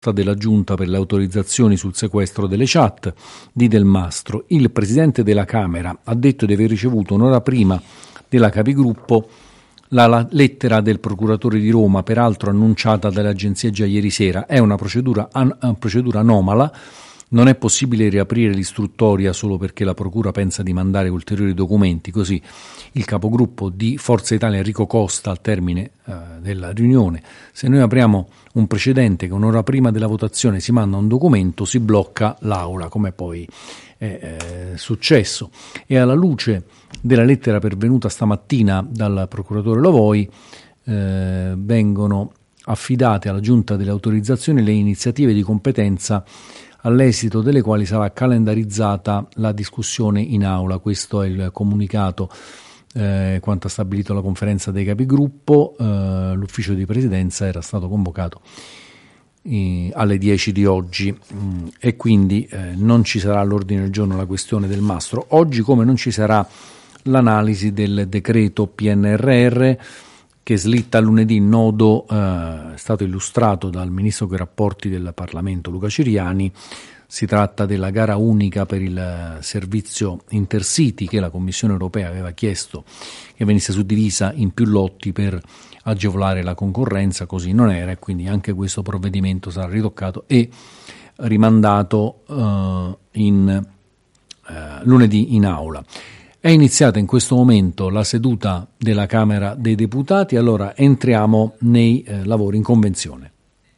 della Giunta per le autorizzazioni sul sequestro delle chat di Del Mastro. Il Presidente della Camera ha detto di aver ricevuto un'ora prima della Capigruppo la lettera del procuratore di Roma, peraltro annunciata dalle agenzie già ieri sera. È una procedura anomala. Non è possibile riaprire l'istruttoria solo perché la Procura pensa di mandare ulteriori documenti, così il capogruppo di Forza Italia Enrico Costa al termine della riunione: se noi apriamo un precedente che un'ora prima della votazione si manda un documento, si blocca l'Aula, come poi è successo. E alla luce della lettera pervenuta stamattina dal procuratore Lovoi, vengono affidate alla Giunta delle autorizzazioni le iniziative di competenza, all'esito delle quali sarà calendarizzata la discussione in aula. Questo è il comunicato quanto ha stabilito la conferenza dei capigruppo. L'ufficio di presidenza era stato convocato alle 10 di oggi e quindi non ci sarà all'ordine del giorno la questione del Mastro oggi, come non ci sarà l'analisi del decreto PNRR che slitta lunedì. Il nodo è stato illustrato dal Ministro dei Rapporti del Parlamento Luca Ciriani. Si tratta della gara unica per il servizio Intercity che la Commissione europea aveva chiesto che venisse suddivisa in più lotti per agevolare la concorrenza. Così non era, e quindi anche questo provvedimento sarà ritoccato e rimandato lunedì in aula. È iniziata in questo momento la seduta della Camera dei Deputati. Allora entriamo nei lavori in convenzione.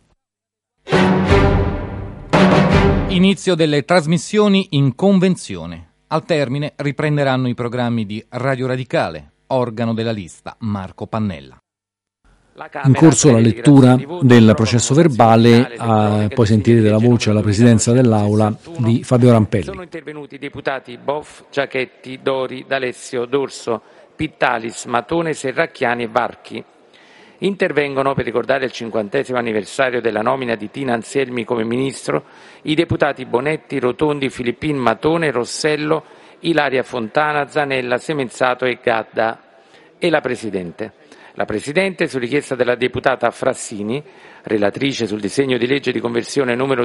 Inizio delle trasmissioni in convenzione. Al termine riprenderanno i programmi di Radio Radicale, organo della lista Marco Pannella. In corso la lettura del processo verbale, poi sentirete la voce alla presidenza dell'Aula di Fabio Rampelli. Sono intervenuti i deputati Boff, Giachetti, Dori, D'Alessio, D'Orso, Pittalis, Matone, Serracchiani e Varchi. Intervengono, per ricordare il 50° anniversario della nomina di Tina Anselmi come ministro, i deputati Bonetti, Rotondi, Filippin, Matone, Rossello, Ilaria Fontana, Zanella, Semenzato e Gadda e la Presidente. La Presidente, su richiesta della deputata Frassini, relatrice sul disegno di legge di conversione numero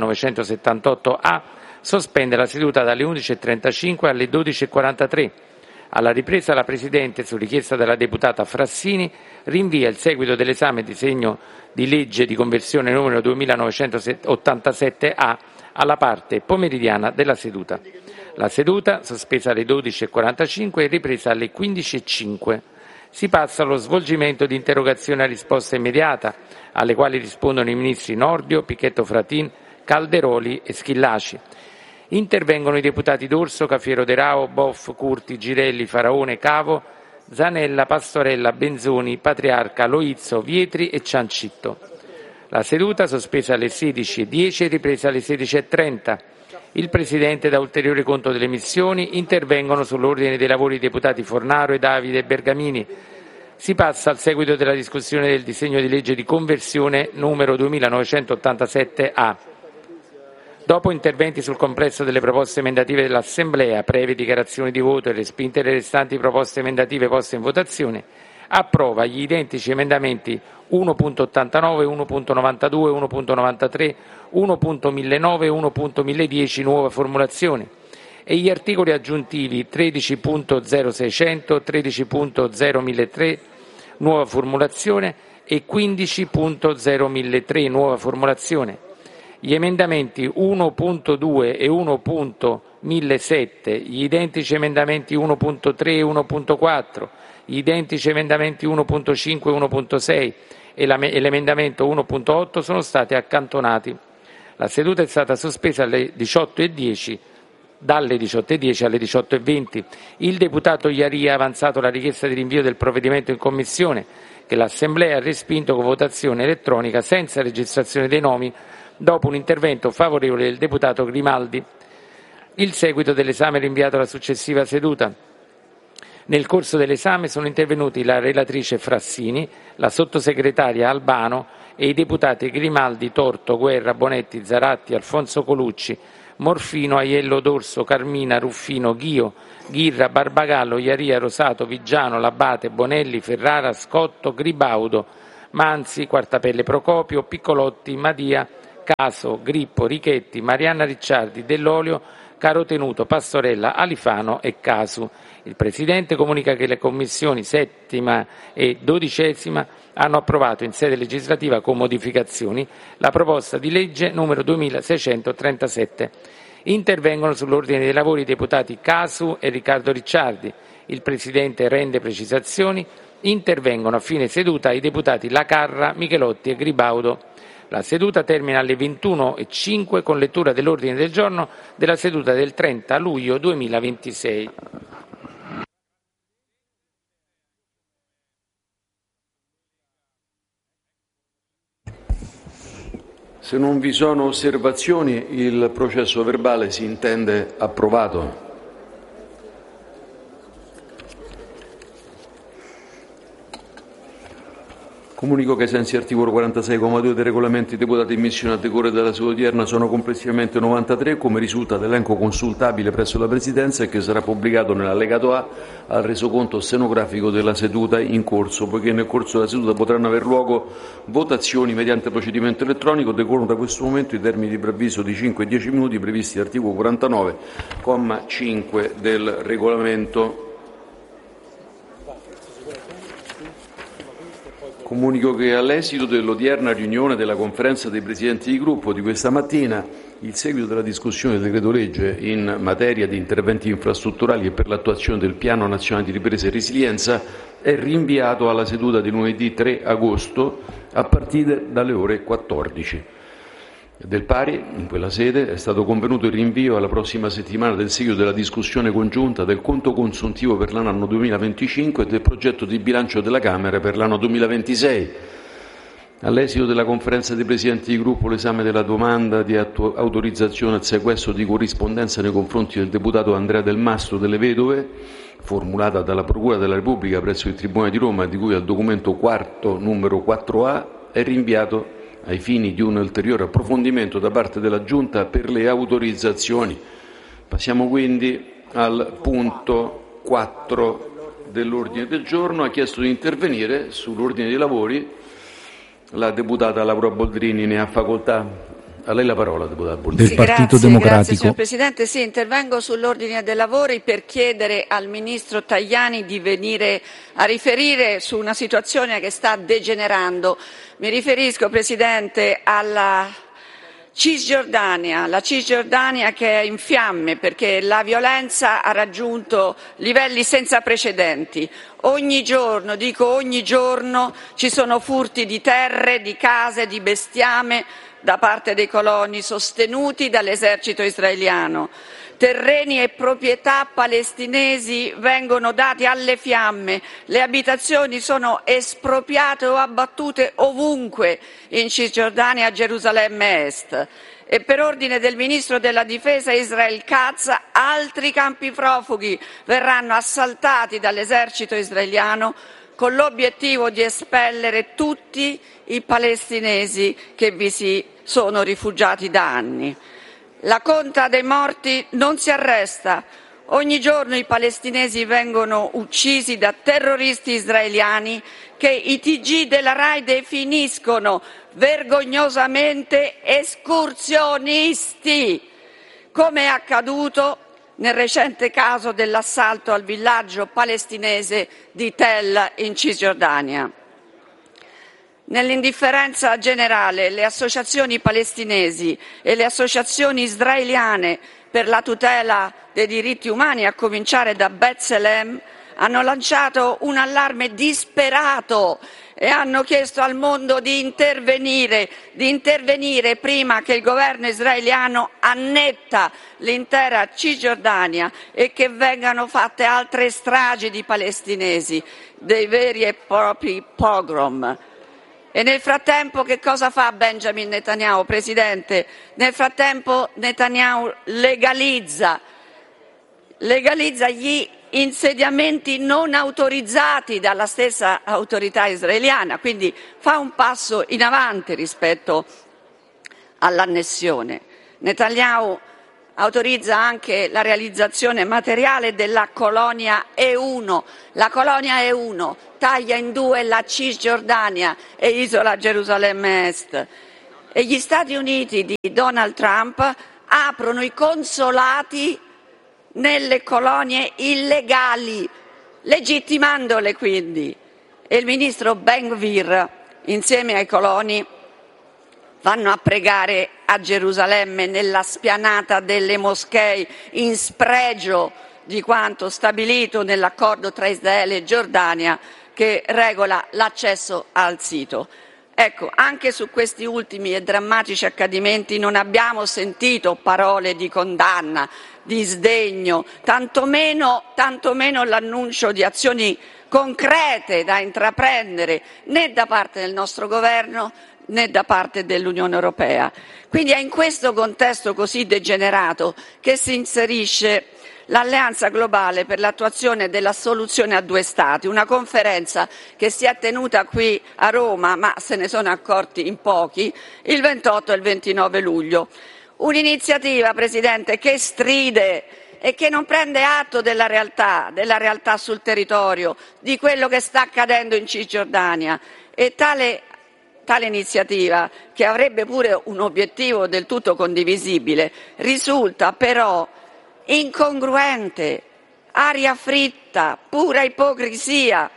2978A, sospende la seduta dalle 11.35 alle 12.43. Alla ripresa la Presidente, su richiesta della deputata Frassini, rinvia il seguito dell'esame del disegno di legge di conversione numero 2987A alla parte pomeridiana della seduta. La seduta, sospesa alle 12.45, è ripresa alle 15.05. Si passa allo svolgimento di interrogazioni a risposta immediata, alle quali rispondono i ministri Nordio, Pichetto Fratin, Calderoli e Schillaci. Intervengono i deputati D'Orso, Cafiero De Rao, Boff, Curti, Girelli, Faraone, Cavo, Zanella, Pastorella, Benzoni, Patriarca, Loizzo, Vietri e Ciancitto. La seduta, sospesa alle 16.10, è ripresa alle 16.30. Il Presidente dà ulteriore conto delle missioni. Intervengono sull'ordine dei lavori i deputati Fornaro e Davide Bergamini. Si passa al seguito della discussione del disegno di legge di conversione numero 2987A. Dopo interventi sul complesso delle proposte emendative dell'Assemblea, previe dichiarazioni di voto e respinte le restanti proposte emendative poste in votazione, approva gli identici emendamenti 1.89, 1.92, 1.93, 1.1009 e 1.1010 nuova formulazione e gli articoli aggiuntivi 13.0600, 13.0103 nuova formulazione e 15.0103 nuova formulazione. Gli emendamenti 1.2 e 1.1007, gli identici emendamenti 1.3 e 1.4, gli identici emendamenti 1.5 e 1.6 e l'emendamento 1.8 sono stati accantonati. La seduta è stata sospesa alle 18.10, dalle 18.10 alle 18.20. Il deputato Iaria ha avanzato la richiesta di rinvio del provvedimento in Commissione, che l'Assemblea ha respinto con votazione elettronica senza registrazione dei nomi, dopo un intervento favorevole del deputato Grimaldi. Il seguito dell'esame è rinviato alla successiva seduta. Nel corso dell'esame sono intervenuti la relatrice Frassini, la sottosegretaria Albano e i deputati Grimaldi, Torto, Guerra, Bonetti, Zaratti, Alfonso Colucci, Morfino, Aiello, D'Orso, Carmina, Ruffino, Ghio, Ghirra, Barbagallo, Iaria, Rosato, Vigiano, Labate, Bonelli, Ferrara, Scotto, Gribaudo, Manzi, Quartapelle Procopio, Piccolotti, Madia, Caso, Grippo, Richetti, Marianna Ricciardi, Dell'Olio, Carotenuto, Pastorella, Alifano e Casu. Il Presidente comunica che le commissioni 7ª e 12ª hanno approvato in sede legislativa con modificazioni la proposta di legge numero 2637. Intervengono sull'ordine dei lavori i deputati Casu e Riccardo Ricciardi. Il Presidente rende precisazioni. Intervengono a fine seduta i deputati La Carra, Michelotti e Gribaudo. La seduta termina alle 21:05 con lettura dell'ordine del giorno della seduta del 30 luglio 2026. Se non vi sono osservazioni, il processo verbale si intende approvato. Comunico che ai sensi articolo 46,2 del regolamento i deputati in missione a decorrere dalla seduta odierna sono complessivamente 93, come risulta dall'elenco consultabile presso la Presidenza e che sarà pubblicato nell'allegato A al resoconto stenografico della seduta in corso, poiché nel corso della seduta potranno aver luogo votazioni mediante procedimento elettronico. Decorrono da questo momento i termini di preavviso di 5 e 10 minuti previsti all'articolo 49,5 del regolamento. Comunico che all'esito dell'odierna riunione della Conferenza dei Presidenti di Gruppo di questa mattina, il seguito della discussione del decreto-legge in materia di interventi infrastrutturali e per l'attuazione del Piano Nazionale di Ripresa e Resilienza è rinviato alla seduta di lunedì 3 agosto a partire dalle ore 14. Del pari, in quella sede, è stato convenuto il rinvio alla prossima settimana del seguito della discussione congiunta del conto consuntivo per l'anno 2025 e del progetto di bilancio della Camera per l'anno 2026. All'esito della Conferenza dei Presidenti di Gruppo, l'esame della domanda di autorizzazione al sequestro di corrispondenza nei confronti del deputato Andrea Del Mastro delle Vedove, formulata dalla Procura della Repubblica presso il Tribunale di Roma, di cui al documento quarto numero 4A, è rinviato ai fini di un ulteriore approfondimento da parte della Giunta per le autorizzazioni. Passiamo quindi al punto 4 dell'ordine del giorno. Ha chiesto di intervenire sull'ordine dei lavori la deputata Laura Boldrini, ne ha facoltà. A lei la parola, deputata Boldrini. Del Partito Democratico. Grazie, signor Presidente. Sì, intervengo sull'ordine dei lavori per chiedere al Ministro Tajani di venire a riferire su una situazione che sta degenerando. Mi riferisco, Presidente, alla Cisgiordania, la Cisgiordania che è in fiamme perché la violenza ha raggiunto livelli senza precedenti. Ogni giorno, dico ogni giorno, ci sono furti di terre, di case, di bestiame da parte dei coloni sostenuti dall'esercito israeliano. Terreni e proprietà palestinesi vengono dati alle fiamme, le abitazioni sono espropriate o abbattute ovunque in Cisgiordania, a Gerusalemme Est. E per ordine del Ministro della Difesa Israel Katz, altri campi profughi verranno assaltati dall'esercito israeliano con l'obiettivo di espellere tutti i palestinesi che vi si sono rifugiati da anni. La conta dei morti non si arresta. Ogni giorno i palestinesi vengono uccisi da terroristi israeliani che i TG della RAI definiscono vergognosamente escursionisti, come è accaduto nel recente caso dell'assalto al villaggio palestinese di Tell in Cisgiordania. Nell'indifferenza generale, le associazioni palestinesi e le associazioni israeliane per la tutela dei diritti umani, a cominciare da B'Tselem, hanno lanciato un allarme disperato e hanno chiesto al mondo di intervenire prima che il governo israeliano annetta l'intera Cisgiordania e che vengano fatte altre stragi di palestinesi, dei veri e propri pogrom. E nel frattempo che cosa fa Benjamin Netanyahu, Presidente? Nel frattempo Netanyahu legalizza gli insediamenti non autorizzati dalla stessa autorità israeliana, quindi fa un passo in avanti rispetto all'annessione. Netanyahu autorizza anche la realizzazione materiale della colonia E1. La colonia E1 taglia in due la Cisgiordania e isola Gerusalemme Est. e gli Stati Uniti di Donald Trump aprono i consolati nelle colonie illegali, legittimandole quindi. E il ministro Ben-Gvir, insieme ai coloni, vanno a pregare a Gerusalemme nella spianata delle moschee, in spregio di quanto stabilito nell'accordo tra Israele e Giordania che regola l'accesso al sito. Ecco, anche su questi ultimi e drammatici accadimenti non abbiamo sentito parole di condanna, di sdegno, tantomeno l'annuncio di azioni concrete da intraprendere né da parte del nostro governo né da parte dell'Unione Europea. Quindi è in questo contesto così degenerato che si inserisce l'Alleanza Globale per l'attuazione della soluzione a due Stati, una conferenza che si è tenuta qui a Roma, ma se ne sono accorti in pochi, il 28 e il 29 luglio. Un'iniziativa, Presidente, che stride e che non prende atto della realtà sul territorio, di quello che sta accadendo in Cisgiordania. E tale iniziativa, che avrebbe pure un obiettivo del tutto condivisibile, risulta però incongruente, aria fritta, pura ipocrisia.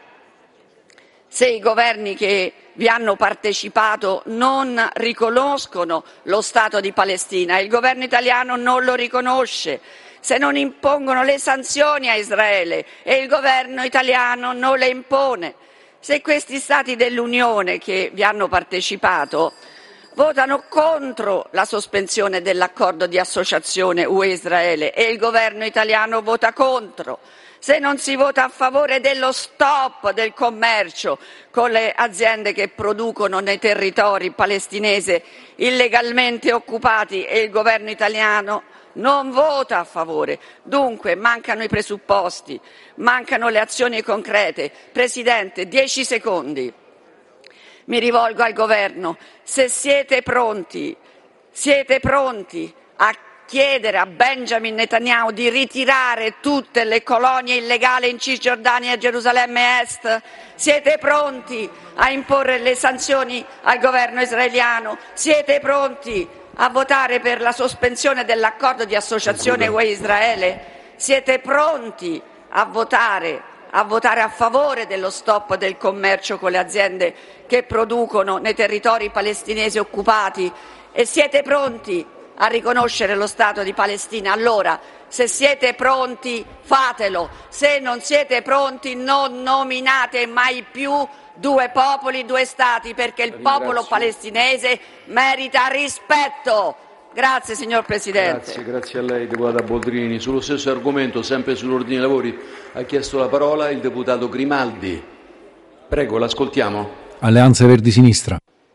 Se i governi che vi hanno partecipato non riconoscono lo Stato di Palestina, il governo italiano non lo riconosce, se non impongono le sanzioni a Israele e il governo italiano non le impone, se questi Stati dell'Unione che vi hanno partecipato votano contro la sospensione dell'accordo di associazione UE-Israele e il governo italiano vota contro, se non si vota a favore dello stop del commercio con le aziende che producono nei territori palestinesi illegalmente occupati e il governo italiano non vota a favore. Dunque mancano i presupposti, mancano le azioni concrete. Presidente, 10 secondi. Mi rivolgo al governo, se siete pronti a chiedere a Benjamin Netanyahu di ritirare tutte le colonie illegali in Cisgiordania e Gerusalemme Est, siete pronti a imporre le sanzioni al governo israeliano, siete pronti a votare per la sospensione dell'accordo di associazione UE-Israele, siete pronti a votare a favore dello stop del commercio con le aziende che producono nei territori palestinesi occupati e siete pronti a riconoscere lo Stato di Palestina. Allora, se siete pronti, fatelo. Se non siete pronti, non nominate mai più due popoli, due Stati, perché il popolo palestinese merita rispetto. Grazie, signor Presidente. Grazie a lei, deputata Boldrini. Sullo stesso argomento, sempre sull'ordine dei lavori, ha chiesto la parola il deputato Grimaldi. Prego, l'ascoltiamo. Alleanza Verdi Sinistra.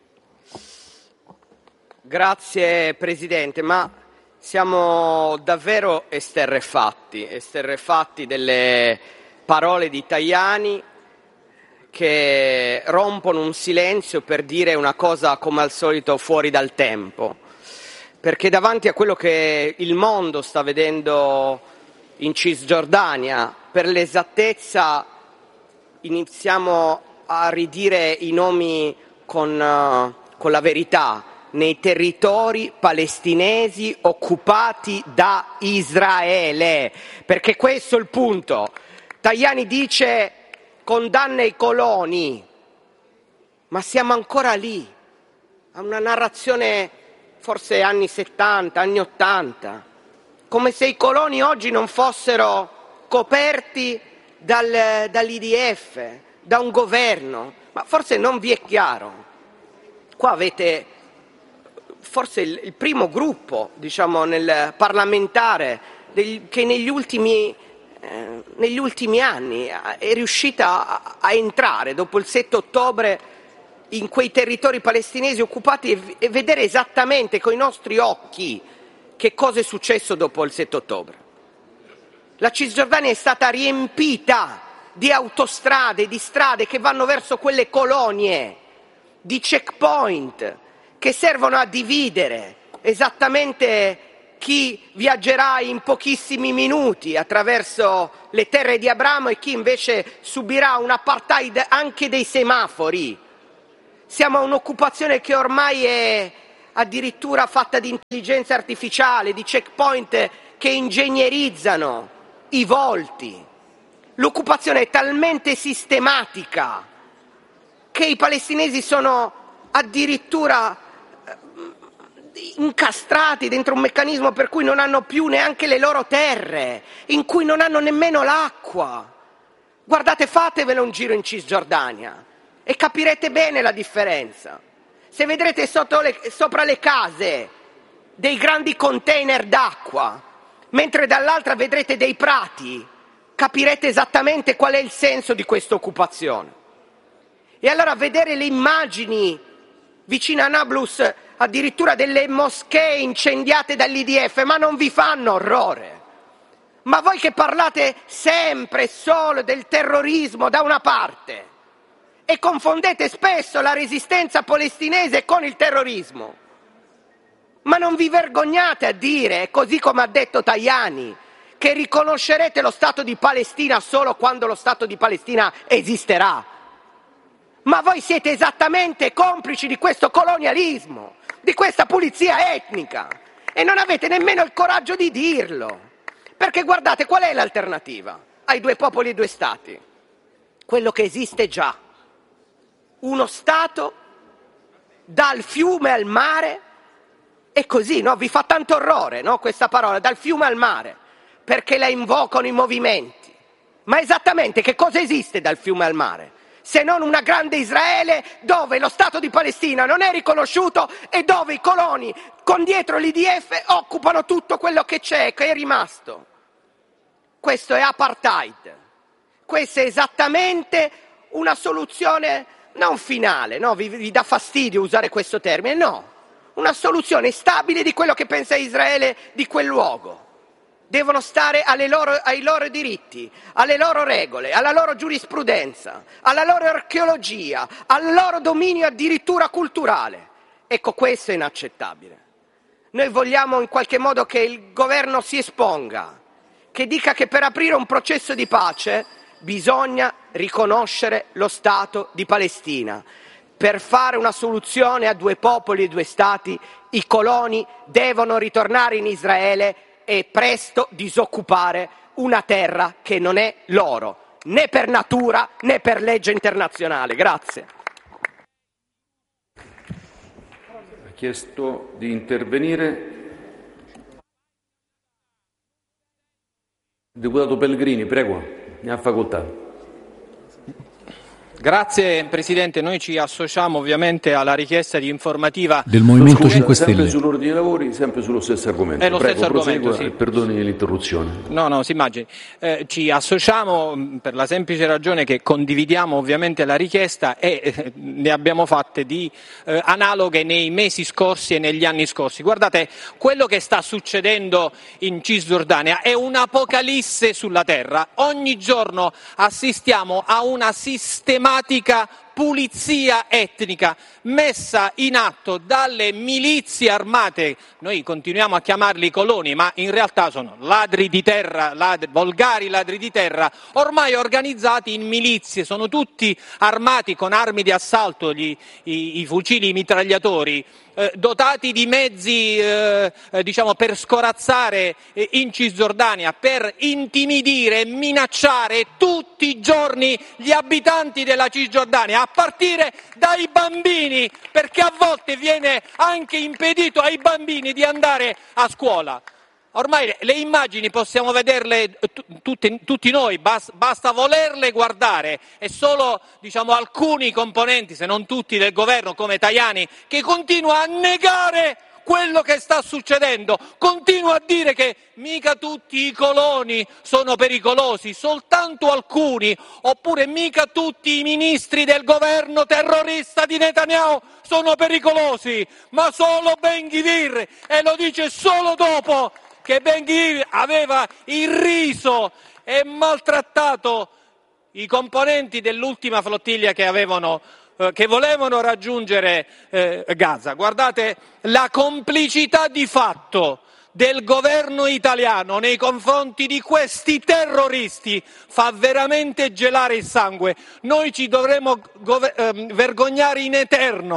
Grazie Presidente, ma siamo davvero esterrefatti delle parole di Tajani, che rompono un silenzio per dire una cosa come al solito fuori dal tempo, perché davanti a quello che il mondo sta vedendo in Cisgiordania, per l'esattezza iniziamo a ridire i nomi con la verità, nei territori palestinesi occupati da Israele, perché questo è il punto. Tajani dice condanna i coloni, ma siamo ancora lì, a una narrazione forse anni 70, anni 80, come se i coloni oggi non fossero coperti dall'IDF, da un governo. Ma forse non vi è chiaro. Qua avete forse il primo gruppo, diciamo, nel parlamentare che negli ultimi anni è riuscita a entrare dopo il 7 ottobre in quei territori palestinesi occupati e vedere esattamente coi nostri occhi che cosa è successo dopo il 7 ottobre. La Cisgiordania è stata riempita di autostrade, di strade che vanno verso quelle colonie, di checkpoint che servono a dividere esattamente chi viaggerà in pochissimi minuti attraverso le terre di Abramo e chi invece subirà un apartheid anche dei semafori. Siamo a un'occupazione che ormai è addirittura fatta di intelligenza artificiale, di checkpoint che ingegnerizzano i volti. L'occupazione è talmente sistematica che i palestinesi sono addirittura incastrati dentro un meccanismo per cui non hanno più neanche le loro terre, in cui non hanno nemmeno l'acqua. Guardate, fatevelo un giro in Cisgiordania e capirete bene la differenza. Se vedrete sopra le case dei grandi container d'acqua, mentre dall'altra vedrete dei prati, capirete esattamente qual è il senso di questa occupazione. E allora vedere le immagini vicino a Nablus, addirittura delle moschee incendiate dall'IDF, ma non vi fanno orrore? Ma voi che parlate sempre solo del terrorismo da una parte e confondete spesso la resistenza palestinese con il terrorismo, ma non vi vergognate a dire, così come ha detto Tajani, che riconoscerete lo Stato di Palestina solo quando lo Stato di Palestina esisterà? Ma voi siete esattamente complici di questo colonialismo, di questa pulizia etnica, e non avete nemmeno il coraggio di dirlo. Perché guardate, qual è l'alternativa ai due popoli e due stati? Quello che esiste già. Uno Stato dal fiume al mare, e così, no? Vi fa tanto orrore, no? Questa parola, dal fiume al mare, perché la invocano i movimenti. Ma esattamente che cosa esiste dal fiume al mare? Se non una grande Israele dove lo Stato di Palestina non è riconosciuto e dove i coloni con dietro l'IDF occupano tutto quello che c'è, che è rimasto. Questo è apartheid. Questa è esattamente una soluzione non finale, no? Vi dà fastidio usare questo termine, no. Una soluzione stabile di quello che pensa Israele di quel luogo. Devono stare ai loro diritti, alle loro regole, alla loro giurisprudenza, alla loro archeologia, al loro dominio addirittura culturale. Ecco, questo è inaccettabile. Noi vogliamo in qualche modo che il governo si esponga, che dica che per aprire un processo di pace bisogna riconoscere lo Stato di Palestina. Per fare una soluzione a due popoli e due stati, i coloni devono ritornare in Israele e presto disoccupare una terra che non è loro, né per natura né per legge internazionale. Grazie. Ha chiesto di intervenire il deputato Pellegrini, prego, ne ha facoltà. Grazie Presidente, noi ci associamo ovviamente alla richiesta di informativa del Movimento 5 Stelle. Sempre sull'ordine dei lavori, sempre sullo stesso argomento. È lo Prego, stesso argomento, sì. Perdoni l'interruzione. No, si immagini. Ci associamo per la semplice ragione che condividiamo ovviamente la richiesta e ne abbiamo fatte di analoghe nei mesi scorsi e negli anni scorsi. Guardate, quello che sta succedendo in Cisgiordania è un'apocalisse sulla terra. Ogni giorno assistiamo a una sistematica pulizia etnica messa in atto dalle milizie armate, noi continuiamo a chiamarli coloni, ma in realtà sono ladri di terra, volgari ladri di terra, ormai organizzati in milizie, sono tutti armati con armi di assalto, i fucili mitragliatori, dotati di mezzi per scorazzare in Cisgiordania, per intimidire e minacciare tutti i giorni gli abitanti della Cisgiordania, a partire dai bambini, perché a volte viene anche impedito ai bambini di andare a scuola. Ormai le immagini possiamo vederle tutti noi, basta volerle guardare, e solo alcuni componenti, se non tutti, del governo come Tajani, che continua a negare quello che sta succedendo, continua a dire che mica tutti i coloni sono pericolosi, soltanto alcuni, oppure mica tutti i ministri del governo terrorista di Netanyahu sono pericolosi, ma solo Ben Gvir, e lo dice solo dopo che Ben Gvir aveva irriso e maltrattato i componenti dell'ultima flottiglia che volevano raggiungere Gaza. Guardate, la complicità di fatto del governo italiano nei confronti di questi terroristi fa veramente gelare il sangue. Noi ci dovremo vergognare in eterno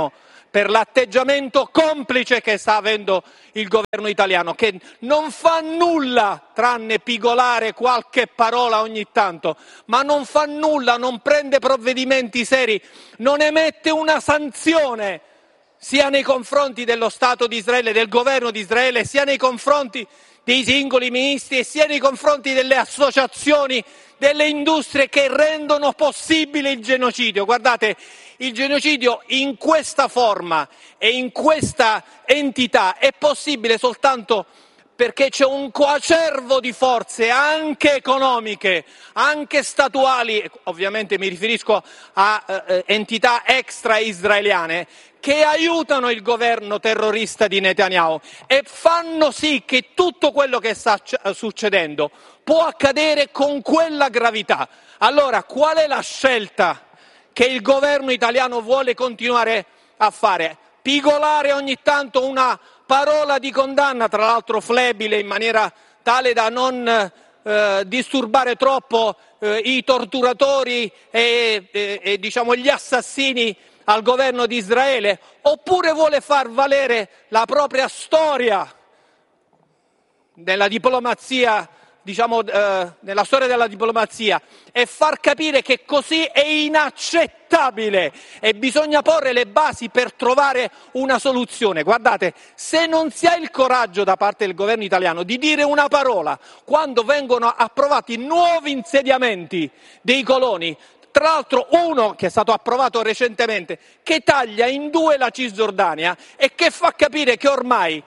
per l'atteggiamento complice che sta avendo il governo italiano, che non fa nulla tranne pigolare qualche parola ogni tanto, ma non fa nulla, non prende provvedimenti seri, non emette una sanzione sia nei confronti dello Stato di Israele, del governo di Israele, sia nei confronti dei singoli ministri e sia nei confronti delle associazioni, delle industrie che rendono possibile il genocidio. Guardate, il genocidio in questa forma e in questa entità è possibile soltanto perché c'è un coacervo di forze anche economiche, anche statuali, ovviamente mi riferisco a entità extra-israeliane, che aiutano il governo terrorista di Netanyahu e fanno sì che tutto quello che sta succedendo può accadere con quella gravità. Allora, qual è la scelta che il governo italiano vuole continuare a fare? Pigolare ogni tanto una parola di condanna, tra l'altro flebile, in maniera tale da non disturbare troppo i torturatori e diciamo gli assassini al governo di Israele, oppure vuole far valere la propria storia nella diplomazia, diciamo nella storia della diplomazia, e far capire che così è inaccettabile e bisogna porre le basi per trovare una soluzione. Guardate, se non si ha il coraggio da parte del governo italiano di dire una parola quando vengono approvati nuovi insediamenti dei coloni, tra l'altro uno che è stato approvato recentemente, che taglia in due la Cisgiordania e che fa capire che ormai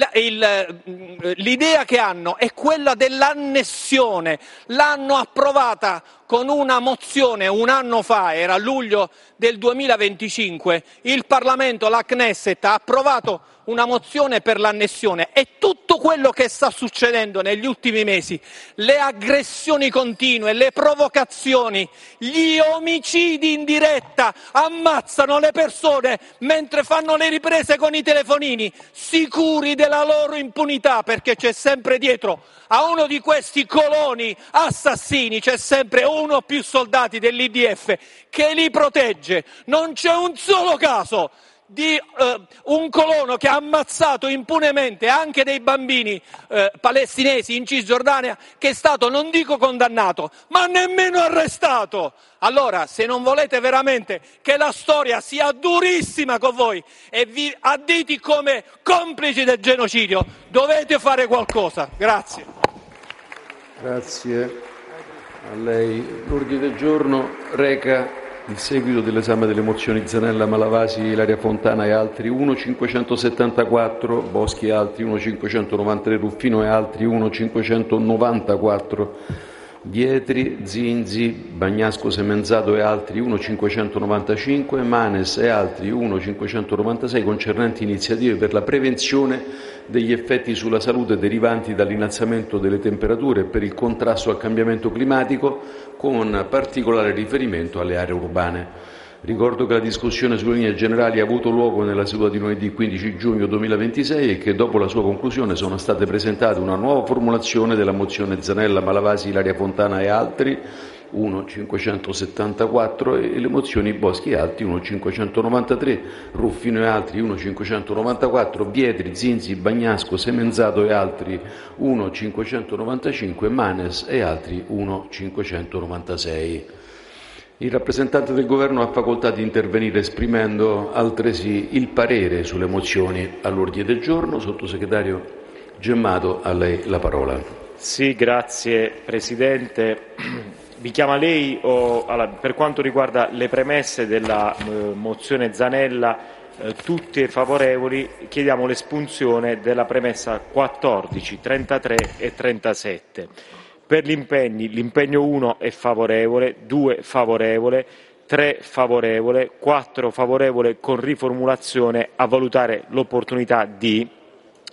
l'idea che hanno è quella dell'annessione. L'hanno approvata con una mozione un anno fa, era luglio del 2025, il Parlamento, la Knesset, ha approvato una mozione per l'annessione e tutto quello che sta succedendo negli ultimi mesi, le aggressioni continue, le provocazioni, gli omicidi in diretta, ammazzano le persone mentre fanno le riprese con i telefonini, sicuri della loro impunità, perché c'è sempre dietro a uno di questi coloni assassini, c'è sempre uno o più soldati dell'IDF che li protegge. Non c'è un solo caso di un colono che ha ammazzato impunemente anche dei bambini palestinesi in Cisgiordania che è stato, non dico condannato, ma nemmeno arrestato. Allora, se non volete veramente che la storia sia durissima con voi e vi additi come complici del genocidio, dovete fare qualcosa. Grazie. Grazie a lei. L'ordine del giorno reca il seguito dell'esame delle mozioni Zanella, Malavasi, Ilaria Fontana e altri 1.574, Boschi e altri 1.593, Ruffino e altri 1.594, Vietri, Zinzi, Bagnasco, Semenzato e altri 1.595, Manes e altri 1.596 concernenti iniziative per la prevenzione degli effetti sulla salute derivanti dall'innalzamento delle temperature e per il contrasto al cambiamento climatico, con particolare riferimento alle aree urbane. Ricordo che la discussione sulle linee generali ha avuto luogo nella seduta di lunedì 15 giugno 2026 e che dopo la sua conclusione sono state presentate una nuova formulazione della mozione Zanella, Malavasi, Ilaria Fontana e altri 1.574 e le mozioni Boschi e altri 1.593, Ruffino e altri 1.594, Vietri, Zinzi, Bagnasco, Semenzato e altri 1.595, Manes e altri 1.596. Il rappresentante del Governo ha facoltà di intervenire esprimendo altresì il parere sulle mozioni all'ordine del giorno. Sottosegretario Gemmato, a lei la parola. Sì, grazie Presidente. Vi chiama lei per quanto riguarda le premesse della mozione Zanella, tutte favorevoli, chiediamo l'espunzione della premessa 14, 33 e 37. Per gli impegni, l'impegno 1 è favorevole, 2 favorevole, 3 favorevole, 4 favorevole con riformulazione a valutare l'opportunità di,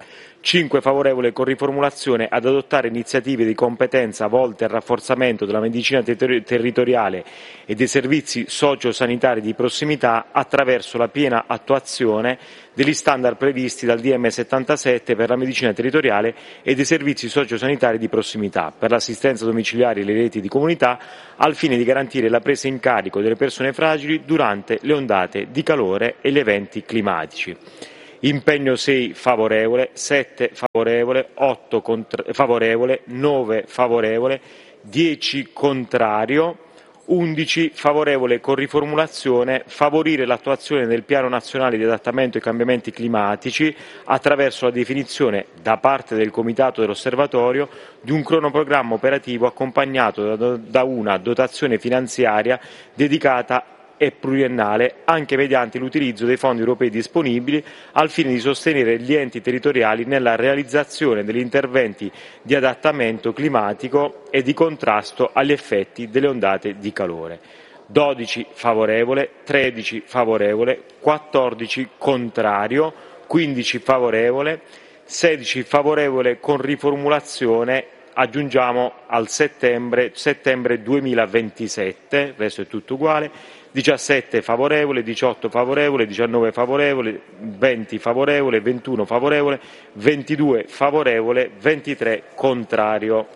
5 favorevole con riformulazione ad adottare iniziative di competenza volte al rafforzamento della medicina territoriale e dei servizi sociosanitari di prossimità attraverso la piena attuazione degli standard previsti dal DM 77 per la medicina territoriale e dei servizi sociosanitari di prossimità per l'assistenza domiciliare e le reti di comunità, al fine di garantire la presa in carico delle persone fragili durante le ondate di calore e gli eventi climatici. Impegno 6 favorevole, 7 favorevole, 8 favorevole, 9 favorevole, 10 contrario, 11 favorevole con riformulazione, favorire l'attuazione del Piano Nazionale di Adattamento ai Cambiamenti Climatici attraverso la definizione da parte del Comitato dell'Osservatorio di un cronoprogramma operativo accompagnato da una dotazione finanziaria dedicata e pluriennale anche mediante l'utilizzo dei fondi europei disponibili al fine di sostenere gli enti territoriali nella realizzazione degli interventi di adattamento climatico e di contrasto agli effetti delle ondate di calore. 12 favorevole, 13 favorevole, 14 contrario, 15 favorevole, 16 favorevole con riformulazione, aggiungiamo al settembre 2027, il resto è tutto uguale, 17 favorevole, 18 favorevole, 19 favorevole, 20 favorevole, 21 favorevole, 22 favorevole, 23 contrario.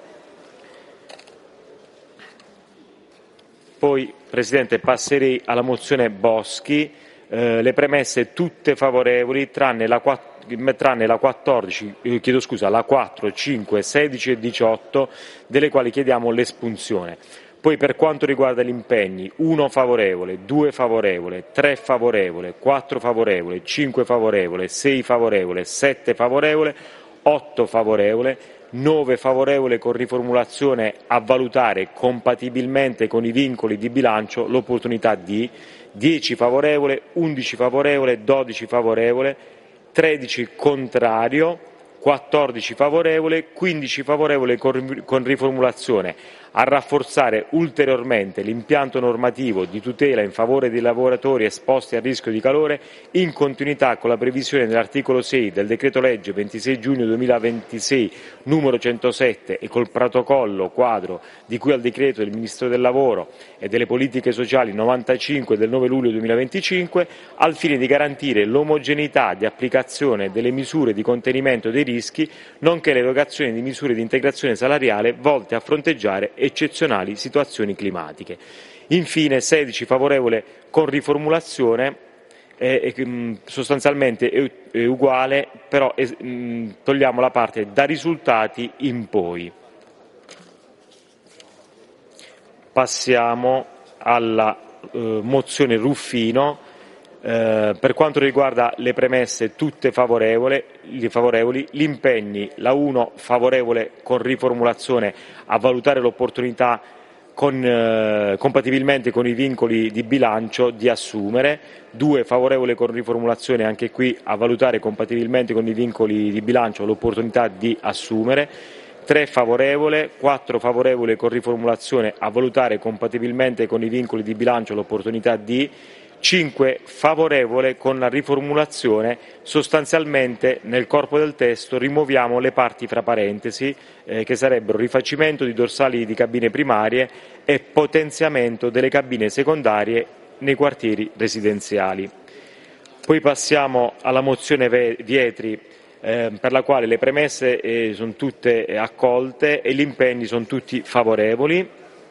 Poi, Presidente, passerei alla mozione Boschi, le premesse tutte favorevoli tranne la 14, la 4, 5, 16 e 18, delle quali chiediamo l'espunzione. Poi per quanto riguarda gli impegni, 1 favorevole, 2 favorevole, 3 favorevole, 4 favorevole, 5 favorevole, 6 favorevole, 7 favorevole, 8 favorevole, 9 favorevole con riformulazione a valutare compatibilmente con i vincoli di bilancio l'opportunità di, 10 favorevole, 11 favorevole, 12 favorevole, 13 contrario, 14 favorevole, 15 favorevole con riformulazione a rafforzare ulteriormente l'impianto normativo di tutela in favore dei lavoratori esposti a rischio di calore in continuità con la previsione dell'articolo 6 del decreto legge 26 giugno 2026 numero 107 e col protocollo quadro di cui al decreto del Ministro del Lavoro e delle Politiche Sociali 95 del 9 luglio 2025 al fine di garantire l'omogeneità di applicazione delle misure di contenimento dei rischi nonché l'erogazione di misure di integrazione salariale volte a fronteggiare eccezionali situazioni climatiche. Infine 16 favorevole con riformulazione, sostanzialmente è uguale, però togliamo la parte da risultati in poi. Passiamo alla mozione Ruffino. Per quanto riguarda le premesse tutte favorevoli, gli impegni, la 1 favorevole con riformulazione a valutare l'opportunità compatibilmente con i vincoli di bilancio di assumere, 2 favorevole con riformulazione anche qui a valutare compatibilmente con i vincoli di bilancio l'opportunità di assumere, 3 favorevole, 4 favorevole con riformulazione a valutare compatibilmente con i vincoli di bilancio l'opportunità di, 5 favorevole con la riformulazione, sostanzialmente nel corpo del testo rimuoviamo le parti fra parentesi che sarebbero rifacimento di dorsali di cabine primarie e potenziamento delle cabine secondarie nei quartieri residenziali. Poi passiamo alla mozione Vietri per la quale le premesse sono tutte accolte e gli impegni sono tutti favorevoli.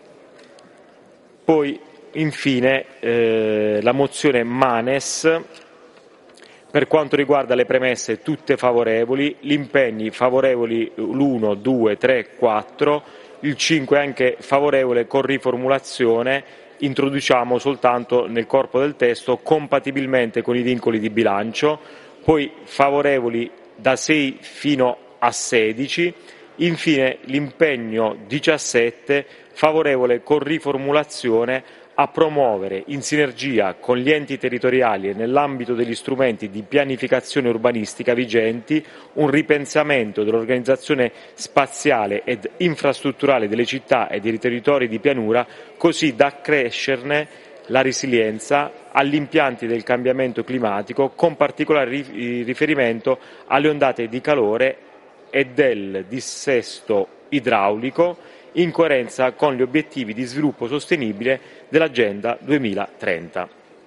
Poi infine la mozione Manes, per quanto riguarda le premesse tutte favorevoli, gli impegni favorevoli l'1, 2, 3, 4, il 5 anche favorevole con riformulazione, introduciamo soltanto nel corpo del testo compatibilmente con i vincoli di bilancio, poi favorevoli da 6 fino a 16, infine l'impegno 17 favorevole con riformulazione a promuovere in sinergia con gli enti territoriali e nell'ambito degli strumenti di pianificazione urbanistica vigenti un ripensamento dell'organizzazione spaziale ed infrastrutturale delle città e dei territori di pianura così da accrescerne la resilienza agli impianti del cambiamento climatico con particolare riferimento alle ondate di calore e del dissesto idraulico, in coerenza con gli obiettivi di sviluppo sostenibile dell'Agenda 2030.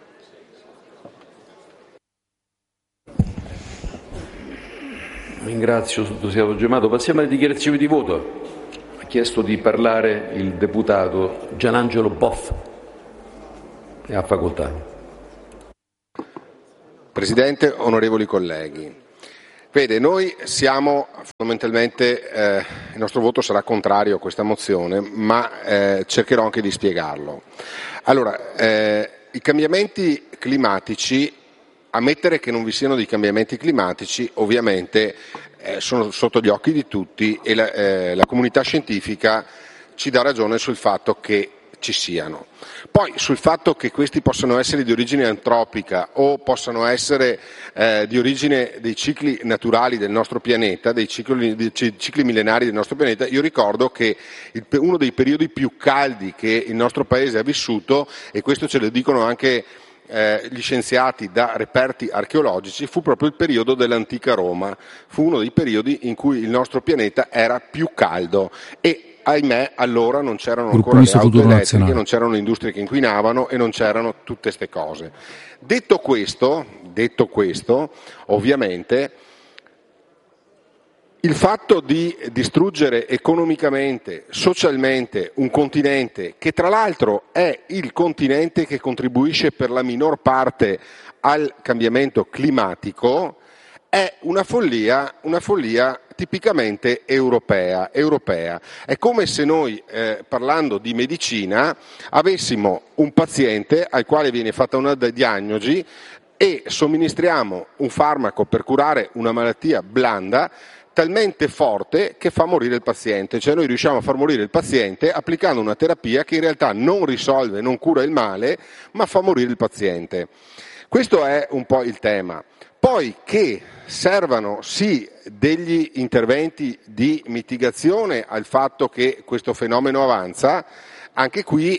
Ringrazio Sottosegretario Gemmato. Passiamo alle dichiarazioni di voto. Ha chiesto di parlare il deputato Gianangelo Boff. Ne ha facoltà. Presidente, onorevoli colleghi, vede, noi siamo fondamentalmente, il nostro voto sarà contrario a questa mozione, ma cercherò anche di spiegarlo. Allora, i cambiamenti climatici, ammettere che non vi siano dei cambiamenti climatici ovviamente sono sotto gli occhi di tutti e la comunità scientifica ci dà ragione sul fatto che ci siano. Poi sul fatto che questi possano essere di origine antropica o possano essere di origine dei cicli naturali del nostro pianeta, dei cicli millenari del nostro pianeta, io ricordo che uno dei periodi più caldi che il nostro Paese ha vissuto, e questo ce lo dicono anche gli scienziati da reperti archeologici, fu proprio il periodo dell'antica Roma, fu uno dei periodi in cui il nostro pianeta era più caldo e ahimè allora non c'erano ancora le auto elettriche, non c'erano industrie che inquinavano e non c'erano tutte queste cose. Detto questo, ovviamente il fatto di distruggere economicamente, socialmente un continente che tra l'altro è il continente che contribuisce per la minor parte al cambiamento climatico è una follia tipicamente europea. È come se noi, parlando di medicina, avessimo un paziente al quale viene fatta una diagnosi e somministriamo un farmaco per curare una malattia blanda talmente forte che fa morire il paziente, cioè noi riusciamo a far morire il paziente applicando una terapia che in realtà non risolve, non cura il male, ma fa morire il paziente. Questo è un po' il tema. Poi che servano sì degli interventi di mitigazione al fatto che questo fenomeno avanza, anche qui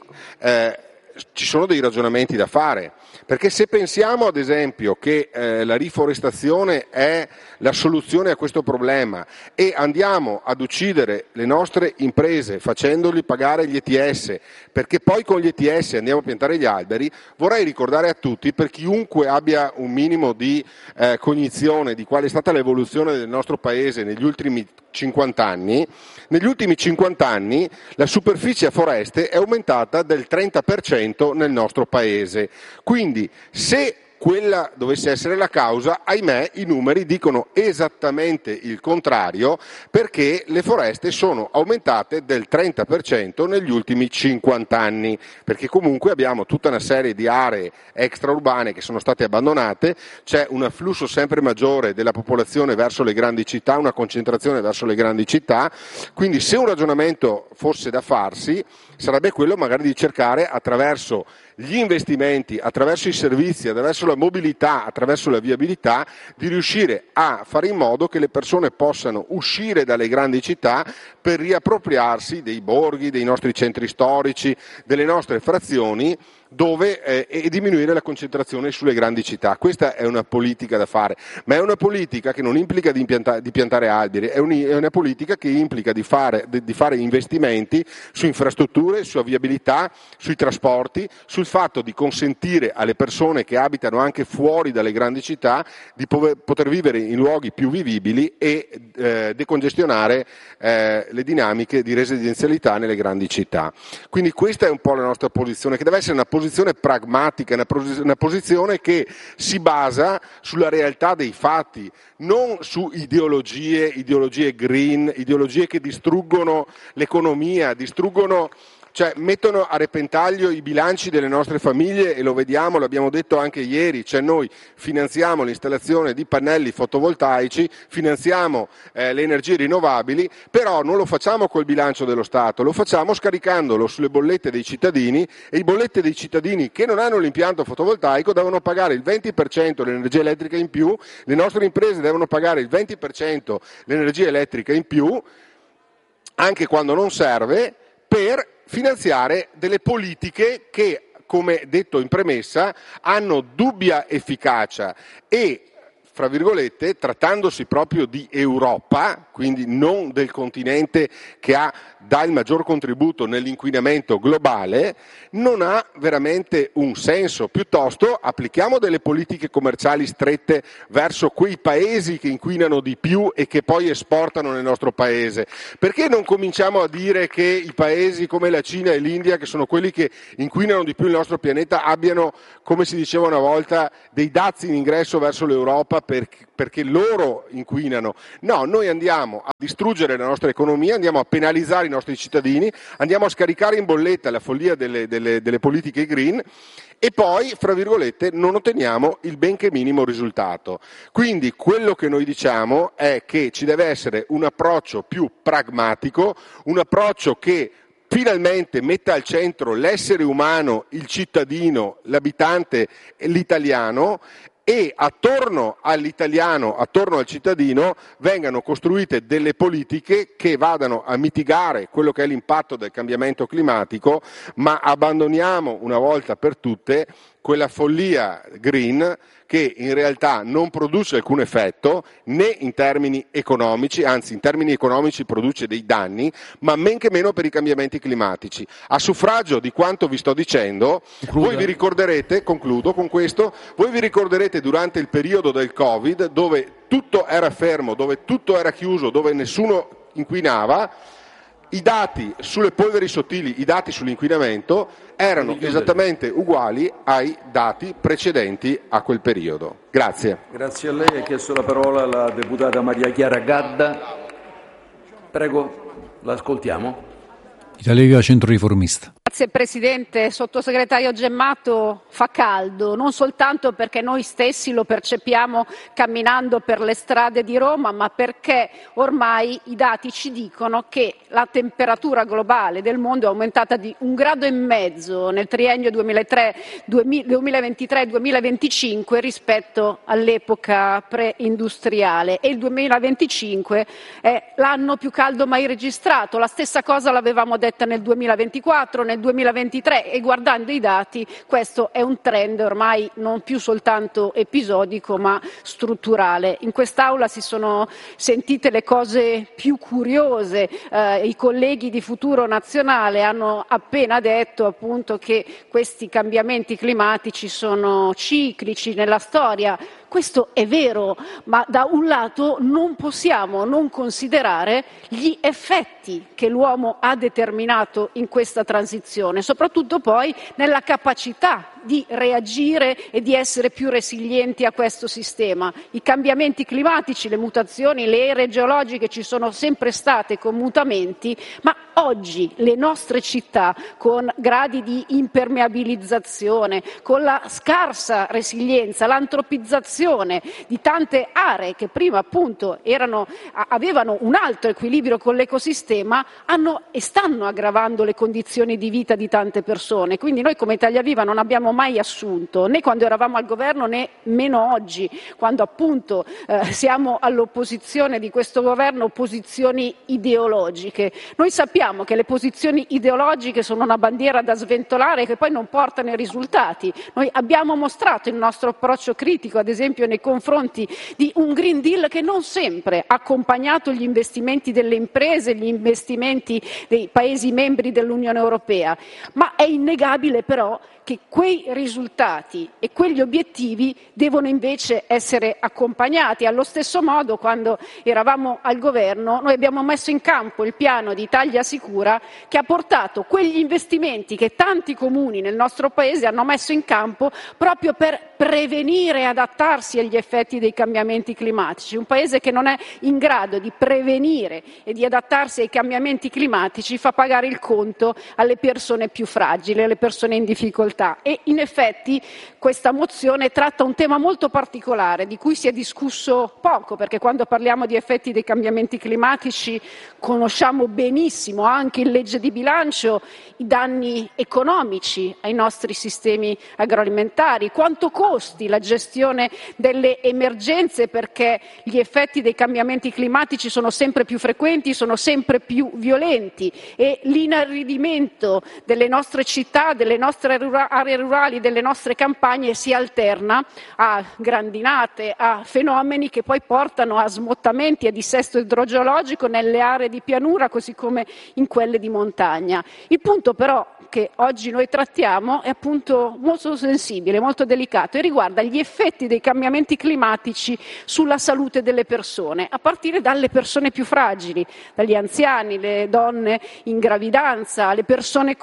ci sono dei ragionamenti da fare, perché se pensiamo ad esempio che la riforestazione è la soluzione a questo problema e andiamo ad uccidere le nostre imprese facendogli pagare gli ETS, perché poi con gli ETS andiamo a piantare gli alberi, vorrei ricordare a tutti, per chiunque abbia un minimo di cognizione di qual è stata l'evoluzione del nostro paese negli ultimi 50 anni, negli ultimi 50 anni la superficie a foreste è aumentata del 30% nel nostro paese. Quindi se quella dovesse essere la causa, ahimè i numeri dicono esattamente il contrario, perché le foreste sono aumentate del 30% negli ultimi 50 anni, perché comunque abbiamo tutta una serie di aree extraurbane che sono state abbandonate, c'è un afflusso sempre maggiore della popolazione verso le grandi città, una concentrazione verso le grandi città, quindi se un ragionamento fosse da farsi sarebbe quello magari di cercare attraverso gli investimenti, attraverso i servizi, attraverso la mobilità, attraverso la viabilità, di riuscire a fare in modo che le persone possano uscire dalle grandi città per riappropriarsi dei borghi, dei nostri centri storici, delle nostre frazioni, e diminuire la concentrazione sulle grandi città. Questa è una politica da fare, ma è una politica che non implica di piantare alberi, è una politica che implica di fare investimenti su infrastrutture, su viabilità, sui trasporti, sul fatto di consentire alle persone che abitano anche fuori dalle grandi città di poter vivere in luoghi più vivibili e decongestionare le dinamiche di residenzialità nelle grandi città. Quindi questa è un po' la nostra posizione, che deve essere una posizione pragmatica, una posizione che si basa sulla realtà dei fatti, non su ideologie green, ideologie che distruggono l'economia, mettono a repentaglio i bilanci delle nostre famiglie, e lo vediamo, l'abbiamo detto anche ieri, cioè noi finanziamo l'installazione di pannelli fotovoltaici, finanziamo le energie rinnovabili, però non lo facciamo col bilancio dello Stato, lo facciamo scaricandolo sulle bollette dei cittadini, e i bollette dei cittadini che non hanno l'impianto fotovoltaico devono pagare il 20% dell'energia elettrica in più, le nostre imprese devono pagare il 20% l'energia elettrica in più, anche quando non serve, per finanziare delle politiche che, come detto in premessa, hanno dubbia efficacia e fra virgolette, trattandosi proprio di Europa, quindi non del continente che dà il maggior contributo nell'inquinamento globale, non ha veramente un senso. Piuttosto applichiamo delle politiche commerciali strette verso quei paesi che inquinano di più e che poi esportano nel nostro paese. Perché non cominciamo a dire che i paesi come la Cina e l'India, che sono quelli che inquinano di più il nostro pianeta, abbiano, come si diceva una volta, dei dazi in ingresso verso l'Europa perché loro inquinano? No, noi andiamo a distruggere la nostra economia, andiamo a penalizzare i nostri cittadini, andiamo a scaricare in bolletta la follia delle politiche green e poi, fra virgolette, non otteniamo il benché minimo risultato. Quindi quello che noi diciamo è che ci deve essere un approccio più pragmatico, un approccio che finalmente metta al centro l'essere umano, il cittadino, l'abitante, l'italiano, e attorno all'italiano, attorno al cittadino, vengano costruite delle politiche che vadano a mitigare quello che è l'impatto del cambiamento climatico, ma abbandoniamo una volta per tutte quella follia green che in realtà non produce alcun effetto né in termini economici, anzi in termini economici produce dei danni, ma men che meno per i cambiamenti climatici. A suffragio di quanto vi sto dicendo, voi vi ricorderete, concludo con questo, voi vi ricorderete durante il periodo del Covid, dove tutto era fermo, dove tutto era chiuso, dove nessuno inquinava, i dati sulle polveri sottili, i dati sull'inquinamento erano esattamente uguali ai dati precedenti a quel periodo. Grazie. Grazie a lei. Ha chiesto la parola la deputata Maria Chiara Gadda. Prego, l'ascoltiamo. Italia Centro Riformista. Grazie Presidente. Sottosegretario Gemmato, fa caldo, non soltanto perché noi stessi lo percepiamo camminando per le strade di Roma, ma perché ormai i dati ci dicono che la temperatura globale del mondo è aumentata di 1,5 gradi nel triennio 2023-2025 rispetto all'epoca preindustriale, e il 2025 è l'anno più caldo mai registrato. La stessa cosa l'avevamo detta nel 2024, nel 2023, e guardando i dati questo è un trend ormai non più soltanto episodico ma strutturale. In quest'Aula si sono sentite le cose più curiose, i colleghi di Futuro Nazionale hanno appena detto appunto che questi cambiamenti climatici sono ciclici nella storia. Questo è vero, ma da un lato non possiamo non considerare gli effetti che l'uomo ha determinato in questa transizione, soprattutto poi nella capacità di reagire e di essere più resilienti a questo sistema. I cambiamenti climatici, le mutazioni, le ere geologiche ci sono sempre state con mutamenti, ma oggi le nostre città, con gradi di impermeabilizzazione, con la scarsa resilienza, l'antropizzazione di tante aree che prima appunto avevano un alto equilibrio con l'ecosistema, stanno aggravando le condizioni di vita di tante persone. Quindi noi come Italia Viva non abbiamo mai assunto, né quando eravamo al governo né meno oggi, quando appunto siamo all'opposizione di questo governo, posizioni ideologiche. Noi sappiamo che le posizioni ideologiche sono una bandiera da sventolare che poi non portano ai risultati. Noi abbiamo mostrato il nostro approccio critico, ad esempio nei confronti di un Green Deal che non sempre ha accompagnato gli investimenti delle imprese, gli investimenti dei Paesi membri dell'Unione Europea, ma è innegabile però che quei risultati e quegli obiettivi devono invece essere accompagnati. Allo stesso modo, quando eravamo al governo, noi abbiamo messo in campo il piano di Italia Sicura, che ha portato quegli investimenti che tanti comuni nel nostro Paese hanno messo in campo proprio per prevenire e adattarsi agli effetti dei cambiamenti climatici. Un Paese che non è in grado di prevenire e di adattarsi ai cambiamenti climatici fa pagare il conto alle persone più fragili, alle persone in difficoltà. E in effetti questa mozione tratta un tema molto particolare di cui si è discusso poco, perché quando parliamo di effetti dei cambiamenti climatici conosciamo benissimo anche in legge di bilancio i danni economici ai nostri sistemi agroalimentari, quanto costi la gestione delle emergenze, perché gli effetti dei cambiamenti climatici sono sempre più frequenti, sono sempre più violenti, e l'inaridimento delle nostre città, delle nostre aree rurali delle nostre campagne si alterna a grandinate, a fenomeni che poi portano a smottamenti e dissesto idrogeologico nelle aree di pianura così come in quelle di montagna. Il punto però che oggi noi trattiamo è appunto molto sensibile, molto delicato e riguarda gli effetti dei cambiamenti climatici sulla salute delle persone, a partire dalle persone più fragili, dagli anziani, le donne in gravidanza, le persone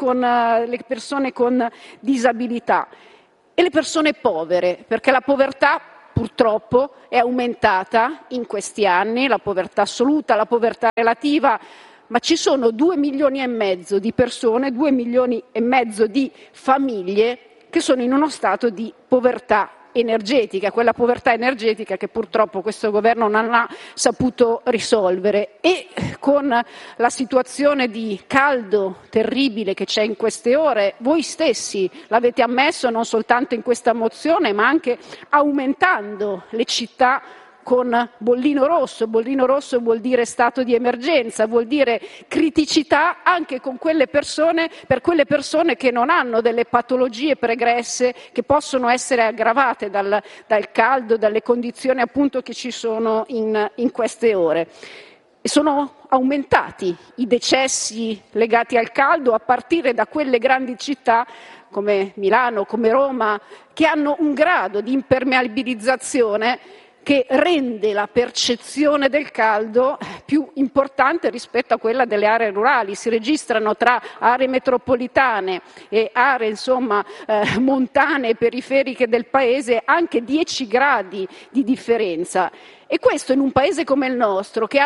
con disabilità e le persone povere, perché la povertà purtroppo è aumentata in questi anni, la povertà assoluta, la povertà relativa, ma ci sono 2 milioni e mezzo di persone, 2 milioni e mezzo di famiglie che sono in uno stato di povertà energetica, quella povertà energetica che purtroppo questo governo non ha saputo risolvere. E con la situazione di caldo terribile che c'è in queste ore, voi stessi l'avete ammesso non soltanto in questa mozione, ma anche aumentando le città con bollino rosso vuol dire stato di emergenza, vuol dire criticità anche con quelle persone, per quelle persone che non hanno delle patologie pregresse che possono essere aggravate dal caldo, dalle condizioni appunto che ci sono in queste ore. E sono aumentati i decessi legati al caldo a partire da quelle grandi città come Milano, come Roma, che hanno un grado di impermeabilizzazione che rende la percezione del caldo più importante rispetto a quella delle aree rurali. Si registrano tra aree metropolitane e aree montane e periferiche del paese anche 10 gradi di differenza. E questo in un paese come il nostro, che ha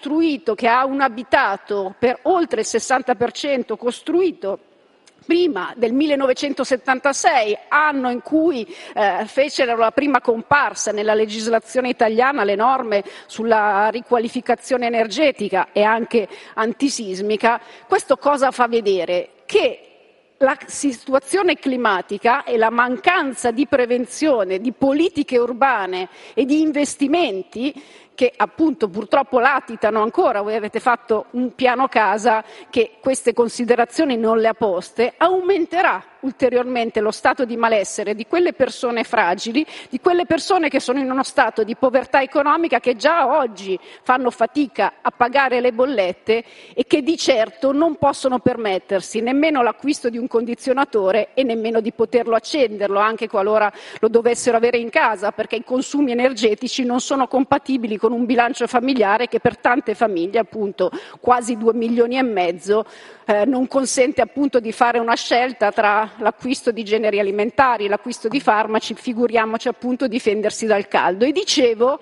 un abitato per oltre il 60% costruito prima del 1976, anno in cui fecero la prima comparsa nella legislazione italiana le norme sulla riqualificazione energetica e anche antisismica. Questo cosa fa vedere? Che la situazione climatica e la mancanza di prevenzione, di politiche urbane e di investimenti che appunto purtroppo latitano ancora, voi avete fatto un piano casa che queste considerazioni non le ha poste, aumenterà ulteriormente lo stato di malessere di quelle persone fragili, di quelle persone che sono in uno stato di povertà economica, che già oggi fanno fatica a pagare le bollette e che di certo non possono permettersi nemmeno l'acquisto di un condizionatore e nemmeno di poterlo accenderlo, anche qualora lo dovessero avere in casa, perché i consumi energetici non sono compatibili con un bilancio familiare che per tante famiglie, appunto quasi 2 milioni e mezzo, non consente appunto di fare una scelta tra l'acquisto di generi alimentari, l'acquisto di farmaci, figuriamoci appunto difendersi dal caldo. E dicevo,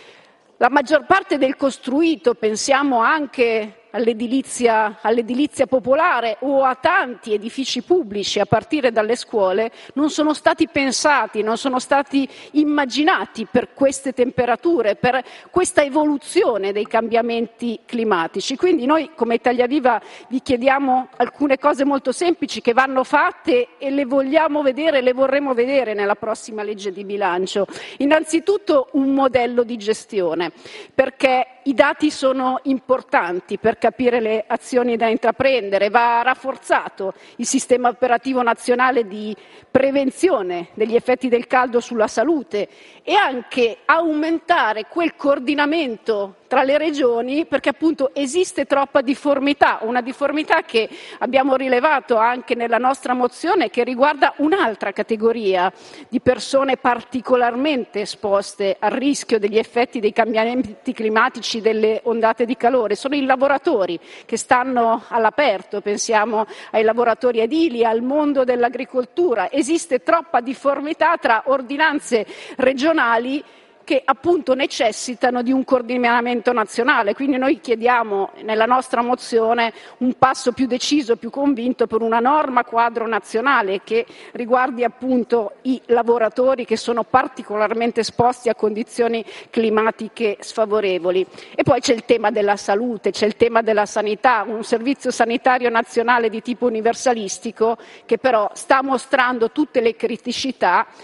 la maggior parte del costruito, pensiamo anche all'edilizia popolare o a tanti edifici pubblici a partire dalle scuole, non sono stati pensati, non sono stati immaginati per queste temperature, per questa evoluzione dei cambiamenti climatici. Quindi noi come Italia Viva vi chiediamo alcune cose molto semplici che vanno fatte e le vogliamo vedere, le vorremmo vedere nella prossima legge di bilancio. Innanzitutto un modello di gestione, perché i dati sono importanti per capire le azioni da intraprendere. Va rafforzato il sistema operativo nazionale di prevenzione degli effetti del caldo sulla salute e anche aumentare quel coordinamento tra le regioni, perché appunto esiste troppa difformità, una difformità che abbiamo rilevato anche nella nostra mozione, che riguarda un'altra categoria di persone particolarmente esposte al rischio degli effetti dei cambiamenti climatici, delle ondate di calore. Sono i lavoratori che stanno all'aperto, pensiamo ai lavoratori edili, al mondo dell'agricoltura. Esiste troppa difformità tra ordinanze regionali che appunto necessitano di un coordinamento nazionale. Quindi noi chiediamo nella nostra mozione un passo più deciso, più convinto per una norma quadro nazionale che riguardi appunto i lavoratori che sono particolarmente esposti a condizioni climatiche sfavorevoli. E poi c'è il tema della salute, c'è il tema della sanità, un servizio sanitario nazionale di tipo universalistico che però sta mostrando tutte le criticità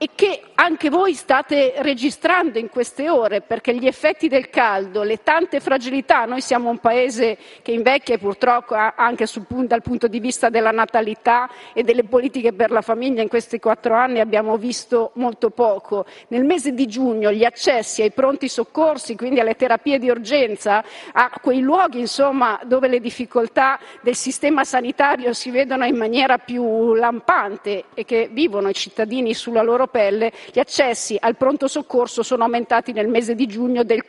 e che anche voi state registrando in queste ore, perché gli effetti del caldo, le tante fragilità, noi siamo un paese che invecchia e purtroppo anche dal punto di vista della natalità e delle politiche per la famiglia in questi 4 anni abbiamo visto molto poco. Nel mese di giugno gli accessi ai pronti soccorsi, quindi alle terapie di urgenza, a quei luoghi insomma dove le difficoltà del sistema sanitario si vedono in maniera più lampante e che vivono i cittadini sulla loro pelle, gli accessi al pronto soccorso sono aumentati nel mese di giugno del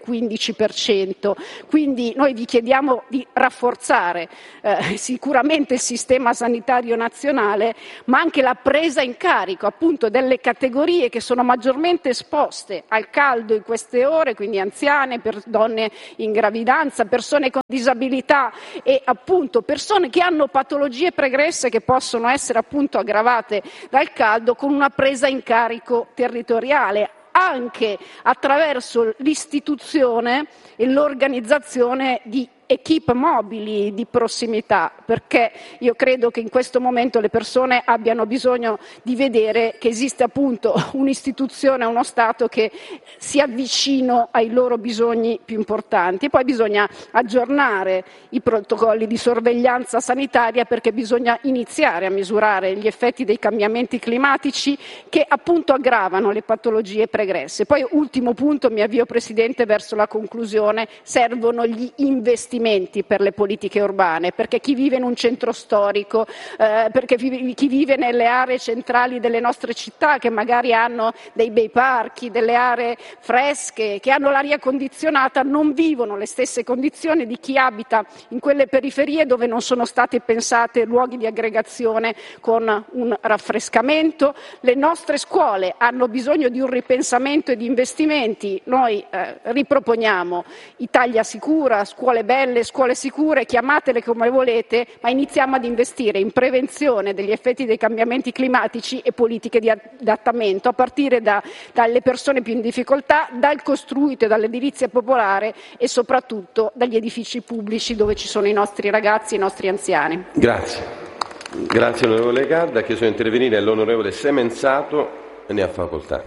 15%. Quindi noi vi chiediamo di rafforzare sicuramente il sistema sanitario nazionale, ma anche la presa in carico appunto delle categorie che sono maggiormente esposte al caldo in queste ore, quindi anziane, donne in gravidanza, persone con disabilità e appunto persone che hanno patologie pregresse che possono essere appunto aggravate dal caldo, con una presa in carico territoriale anche attraverso l'istituzione e l'organizzazione di equip mobili di prossimità, perché io credo che in questo momento le persone abbiano bisogno di vedere che esiste appunto un'istituzione, uno Stato che sia vicino ai loro bisogni più importanti. E poi bisogna aggiornare i protocolli di sorveglianza sanitaria, perché bisogna iniziare a misurare gli effetti dei cambiamenti climatici che appunto aggravano le patologie pregresse. Poi ultimo punto, mi avvio Presidente verso la conclusione, servono gli investimenti per le politiche urbane, perché chi vive in un centro storico, perché chi vive nelle aree centrali delle nostre città, che magari hanno dei bei parchi, delle aree fresche, che hanno l'aria condizionata, non vivono le stesse condizioni di chi abita in quelle periferie dove non sono state pensate luoghi di aggregazione con un raffrescamento. Le nostre scuole hanno bisogno di un ripensamento e di investimenti. Noi riproponiamo Italia Sicura, scuole belle, scuole sicure, chiamatele come volete, ma iniziamo ad investire in prevenzione degli effetti dei cambiamenti climatici e politiche di adattamento, a partire dalle persone più in difficoltà, dal costruito e dall'edilizia popolare e soprattutto dagli edifici pubblici dove ci sono i nostri ragazzi e i nostri anziani. Grazie. Grazie onorevole Gadda. Ha chiesto di intervenire l'onorevole Semenzato, ne ha facoltà.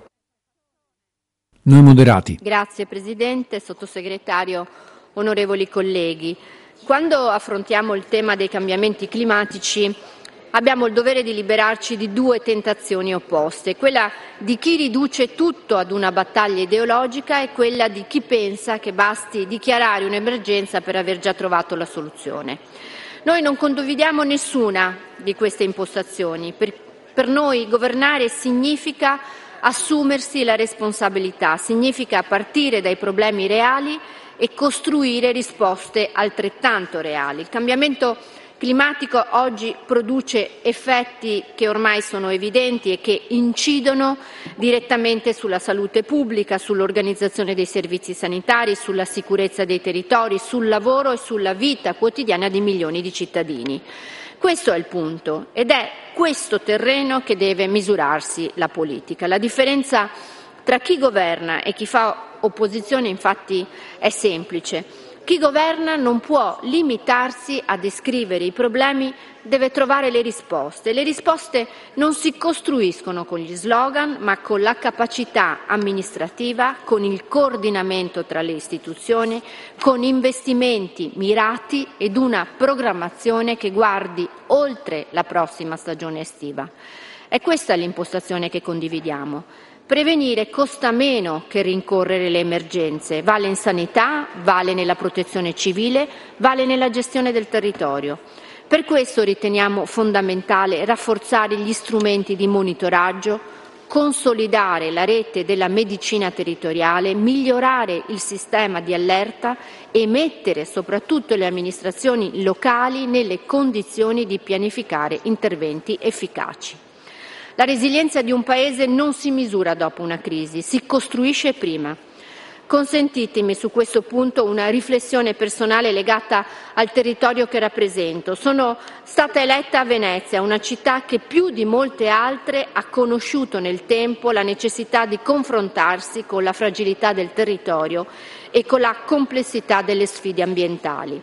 Noi moderati. Grazie Presidente, Sottosegretario, onorevoli colleghi. Quando affrontiamo il tema dei cambiamenti climatici abbiamo il dovere di liberarci di 2 tentazioni opposte, quella di chi riduce tutto ad una battaglia ideologica e quella di chi pensa che basti dichiarare un'emergenza per aver già trovato la soluzione. Noi non condividiamo nessuna di queste impostazioni. Per noi governare significa assumersi la responsabilità, significa partire dai problemi reali e costruire risposte altrettanto reali. Il cambiamento climatico oggi produce effetti che ormai sono evidenti e che incidono direttamente sulla salute pubblica, sull'organizzazione dei servizi sanitari, sulla sicurezza dei territori, sul lavoro e sulla vita quotidiana di milioni di cittadini. Questo è il punto ed è questo terreno che deve misurarsi la politica. La differenza tra chi governa e chi fa opposizione infatti è semplice. Chi governa non può limitarsi a descrivere i problemi, deve trovare le risposte. Le risposte non si costruiscono con gli slogan, ma con la capacità amministrativa, con il coordinamento tra le istituzioni, con investimenti mirati ed una programmazione che guardi oltre la prossima stagione estiva. È questa l'impostazione che condividiamo. Prevenire costa meno che rincorrere le emergenze, vale in sanità, vale nella protezione civile, vale nella gestione del territorio. Per questo riteniamo fondamentale rafforzare gli strumenti di monitoraggio, consolidare la rete della medicina territoriale, migliorare il sistema di allerta e mettere soprattutto le amministrazioni locali nelle condizioni di pianificare interventi efficaci. La resilienza di un Paese non si misura dopo una crisi, si costruisce prima. Consentitemi su questo punto una riflessione personale legata al territorio che rappresento. Sono stata eletta a Venezia, una città che più di molte altre ha conosciuto nel tempo la necessità di confrontarsi con la fragilità del territorio e con la complessità delle sfide ambientali.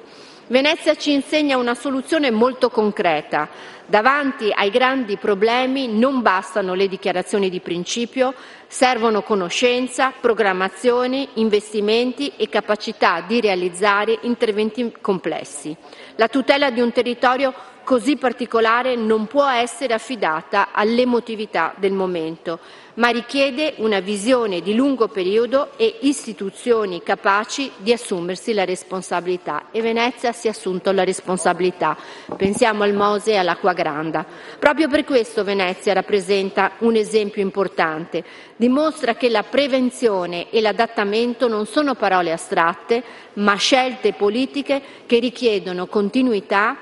Venezia ci insegna una soluzione molto concreta. Davanti ai grandi problemi non bastano le dichiarazioni di principio, servono conoscenza, programmazione, investimenti e capacità di realizzare interventi complessi. La tutela di un territorio così particolare non può essere affidata all'emotività del momento, ma richiede una visione di lungo periodo e istituzioni capaci di assumersi la responsabilità. E Venezia si è assunto la responsabilità. Pensiamo al Mose e all'Acqua Granda. Proprio per questo Venezia rappresenta un esempio importante. Dimostra che la prevenzione e l'adattamento non sono parole astratte, ma scelte politiche che richiedono continuità,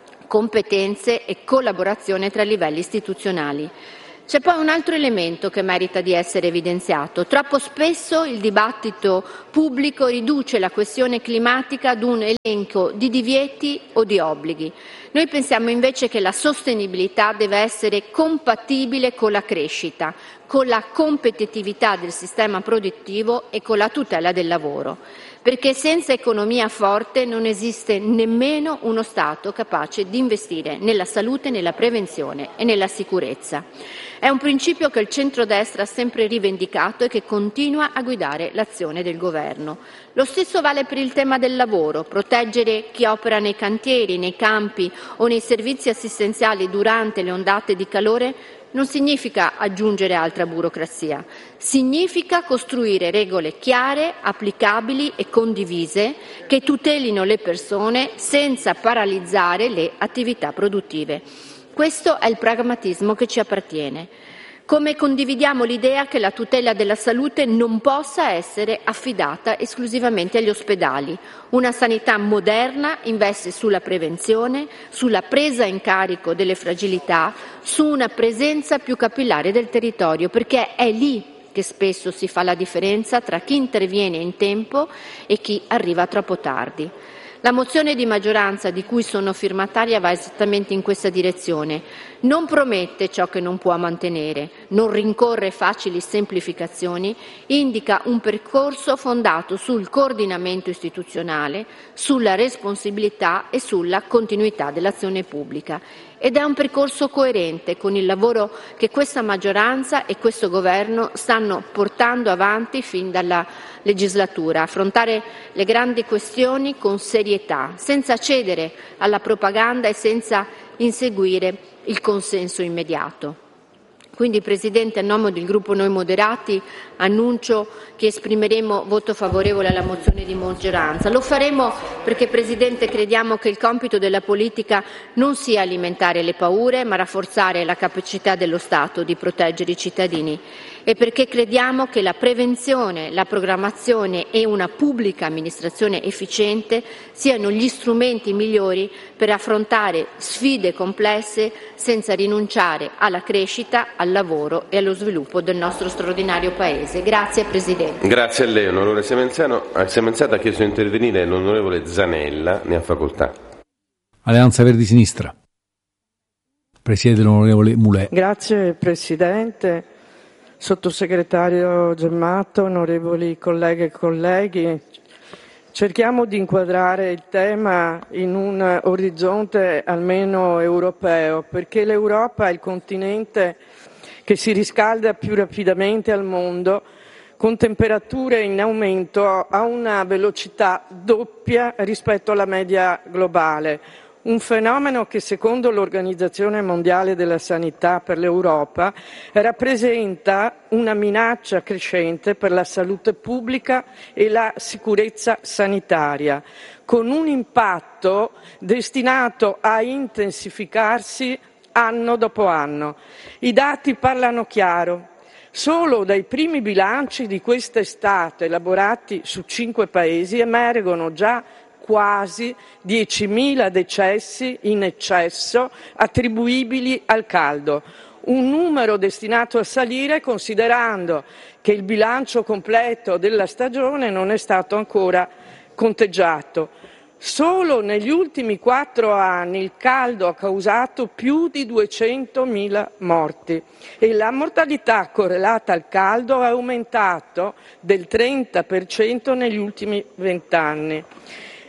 competenze e collaborazione tra livelli istituzionali. C'è poi un altro elemento che merita di essere evidenziato. Troppo spesso il dibattito pubblico riduce la questione climatica ad un elenco di divieti o di obblighi. Noi pensiamo invece che la sostenibilità deve essere compatibile con la crescita, con la competitività del sistema produttivo e con la tutela del lavoro. Perché senza economia forte non esiste nemmeno uno Stato capace di investire nella salute, nella prevenzione e nella sicurezza. È un principio che il centrodestra ha sempre rivendicato e che continua a guidare l'azione del Governo. Lo stesso vale per il tema del lavoro. Proteggere chi opera nei cantieri, nei campi o nei servizi assistenziali durante le ondate di calore non significa aggiungere altra burocrazia, significa costruire regole chiare, applicabili e condivise che tutelino le persone senza paralizzare le attività produttive. Questo è il pragmatismo che ci appartiene. Come condividiamo l'idea che la tutela della salute non possa essere affidata esclusivamente agli ospedali. Una sanità moderna investe sulla prevenzione, sulla presa in carico delle fragilità, su una presenza più capillare del territorio, perché è lì che spesso si fa la differenza tra chi interviene in tempo e chi arriva troppo tardi. La mozione di maggioranza di cui sono firmataria va esattamente in questa direzione. Non promette ciò che non può mantenere, non rincorre facili semplificazioni, indica un percorso fondato sul coordinamento istituzionale, sulla responsabilità e sulla continuità dell'azione pubblica. Ed è un percorso coerente con il lavoro che questa maggioranza e questo Governo stanno portando avanti fin dalla legislatura, affrontare le grandi questioni con serietà, senza cedere alla propaganda e senza inseguire il consenso immediato. Quindi, Presidente, a nome del Gruppo Noi Moderati annuncio che esprimeremo voto favorevole alla mozione di maggioranza. Lo faremo perché, Presidente, crediamo che il compito della politica non sia alimentare le paure, ma rafforzare la capacità dello Stato di proteggere i cittadini, e perché crediamo che la prevenzione, la programmazione e una pubblica amministrazione efficiente siano gli strumenti migliori per affrontare sfide complesse senza rinunciare alla crescita, al lavoro e allo sviluppo del nostro straordinario Paese. Grazie Presidente. Grazie a lei, onorevole Semenzata. Ha chiesto di intervenire l'onorevole Zanella, ne ha facoltà. Alleanza Verdi Sinistra. Presiede l'onorevole Mulè. Grazie Presidente, Sottosegretario Gemmato, onorevoli colleghe e colleghi. Cerchiamo di inquadrare il tema in un orizzonte almeno europeo, perché l'Europa è il continente che si riscalda più rapidamente al mondo, con temperature in aumento a una velocità doppia rispetto alla media globale. Un fenomeno che, secondo l'Organizzazione Mondiale della Sanità per l'Europa, rappresenta una minaccia crescente per la salute pubblica e la sicurezza sanitaria, con un impatto destinato a intensificarsi anno dopo anno. I dati parlano chiaro. Solo dai primi bilanci di quest'estate, elaborati su 5 paesi, emergono già quasi 10.000 decessi in eccesso attribuibili al caldo, un numero destinato a salire considerando che il bilancio completo della stagione non è stato ancora conteggiato. Solo negli ultimi 4 anni il caldo ha causato più di 200.000 morti e la mortalità correlata al caldo è aumentato del 30% negli ultimi 20 anni.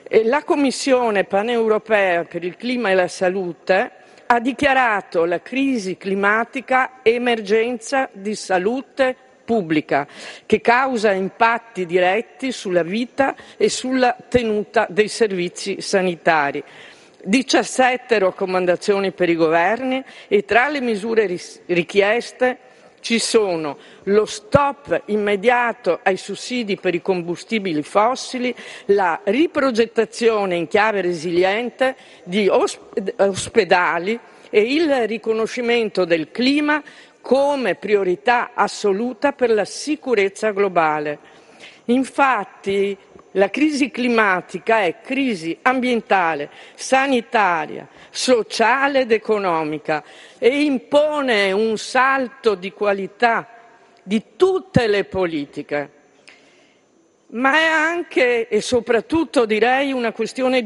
La Commissione paneuropea per il clima e la salute ha dichiarato la crisi climatica emergenza di salute pubblica che causa impatti diretti sulla vita e sulla tenuta dei servizi sanitari. 17 raccomandazioni per i governi e tra le misure richieste ci sono lo stop immediato ai sussidi per i combustibili fossili, la riprogettazione in chiave resiliente di ospedali e il riconoscimento del clima come priorità assoluta per la sicurezza globale. Infatti, la crisi climatica è crisi ambientale, sanitaria, sociale ed economica e impone un salto di qualità di tutte le politiche. Ma è anche e soprattutto, direi, una questione